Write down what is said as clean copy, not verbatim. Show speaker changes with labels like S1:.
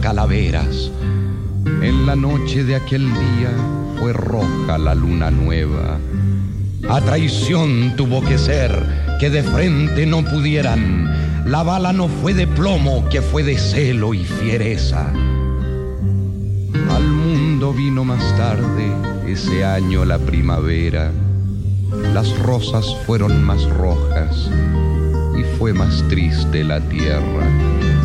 S1: calaveras. En la noche de aquel día fue roja la luna nueva. A traición tuvo que ser, que de frente no pudieran. La bala no fue de plomo, que fue de celo y fiereza. Al mundo vino más tarde, ese año la primavera. Las rosas fueron más rojas y fue más triste la tierra.